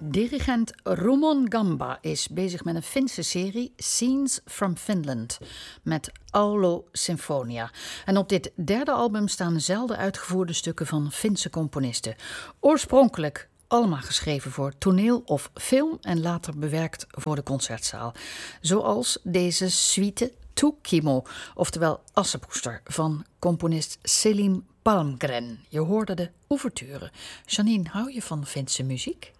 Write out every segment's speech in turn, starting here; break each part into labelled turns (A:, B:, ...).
A: Dirigent Rumon Gamba is bezig met een Finse serie Scenes from Finland met Aulo Sinfonia. En op dit derde album staan zelden uitgevoerde stukken van Finse componisten. Oorspronkelijk allemaal geschreven voor toneel of film en later bewerkt voor de concertzaal. Zoals deze suite Tukimo, oftewel Assepoester van componist Selim Palmgren. Je hoorde de ouverture. Janine, hou je van Finse muziek?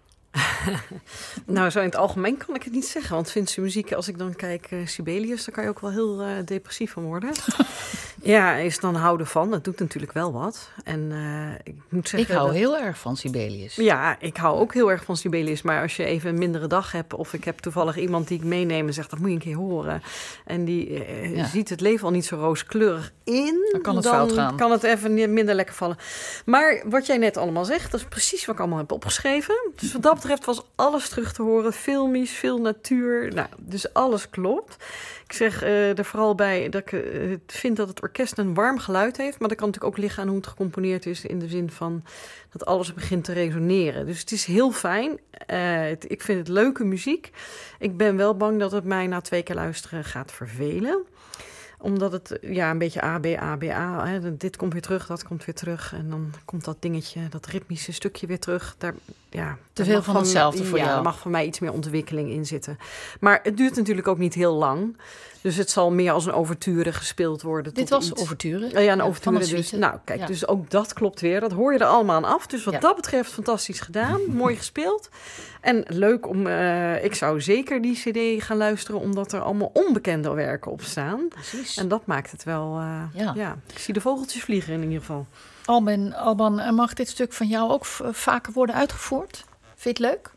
B: Nou, zo in het algemeen kan ik het niet zeggen. Want Finse muziek, als ik dan kijk Sibelius, daar kan je ook wel heel depressief van worden. Ja, is dan houden van. Dat doet natuurlijk wel wat. En ik moet zeggen...
A: Ik hou heel erg van Sibelius.
B: Ja, ik hou ook heel erg van Sibelius. Maar als je even een mindere dag hebt, of ik heb toevallig iemand die ik meeneem en zegt, dat moet je een keer horen. En die ziet het leven al niet zo rooskleurig in.
A: Dan kan het fout gaan.
B: Kan het even minder lekker vallen. Maar wat jij net allemaal zegt, dat is precies wat ik allemaal heb opgeschreven. Dus wat dat betreft was alles terug te horen. Filmisch, veel natuur. Nou, dus alles klopt. Ik zeg er vooral bij dat ik vind dat het orkest een warm geluid heeft. Maar dat kan natuurlijk ook liggen aan hoe het gecomponeerd is. In de zin van dat alles begint te resoneren. Dus het is heel fijn. Ik vind het leuke muziek. Ik ben wel bang dat het mij na 2 keer luisteren gaat vervelen. Omdat het een beetje A, B, A, B, A. Hè. Dit komt weer terug, dat komt weer terug. En dan komt dat dingetje, dat ritmische stukje weer terug.
A: Te veel van hetzelfde voor jou.
B: Ja, er mag van mij iets meer ontwikkeling in zitten. Maar het duurt natuurlijk ook niet heel lang. Dus het zal meer als een ouverture gespeeld worden.
A: Dit was ouverture?
B: Ja, een ouverture. Dus, nou, kijk, dus ook dat klopt weer. Dat hoor je er allemaal aan af. Dus wat dat betreft fantastisch gedaan. Mooi gespeeld. En leuk om... ik zou zeker die cd gaan luisteren, omdat er allemaal onbekende werken op staan.
A: Precies.
B: En dat maakt het wel... ik zie de vogeltjes vliegen in ieder geval.
A: Alban, mag dit stuk van jou ook vaker worden uitgevoerd? Vind je het leuk?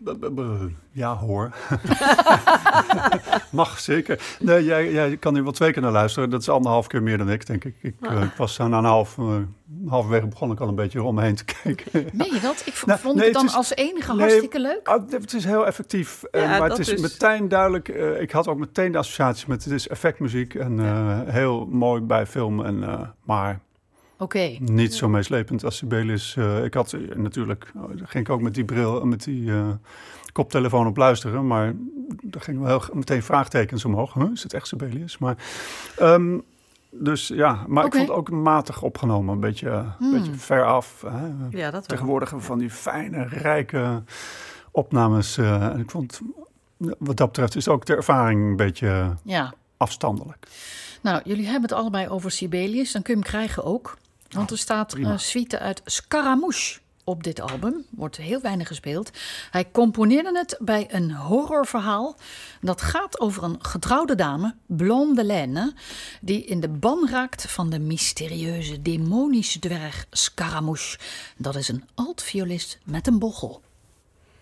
C: Ja, hoor. Mag zeker. Nee, jij kan hier wel 2 keer naar luisteren. Dat is 1,5 keer meer dan ik, denk ik. Ik was zo na halverwege begon ik al een beetje om me heen te kijken.
A: Meen je dat? Ik vond het dan als enige hartstikke leuk.
C: Het is heel effectief.
B: Ja,
C: maar het is meteen duidelijk. Ik had ook meteen de associatie met het is effectmuziek. En heel mooi bij film. Maar... niet zo meeslepend als Sibelius. Ik had natuurlijk, daar ging ik ook met die bril, met die koptelefoon op luisteren, maar daar gingen wel meteen vraagtekens omhoog. Is het echt Sibelius? Maar maar ik vond het ook matig opgenomen, een beetje ver af.
B: Ja, dat
C: tegenwoordig hebben we van die fijne, rijke opnames. En ik vond, wat dat betreft, is ook de ervaring een beetje afstandelijk.
A: Nou, jullie hebben het allebei over Sibelius, dan kun je hem krijgen ook. Want er staat een suite uit Scaramouche op dit album. Wordt heel weinig gespeeld. Hij componeerde het bij een horrorverhaal. Dat gaat over een getrouwde dame, Blonde Laine, die in de ban raakt van de mysterieuze, demonische dwerg Scaramouche. Dat is een altviolist met een bochel.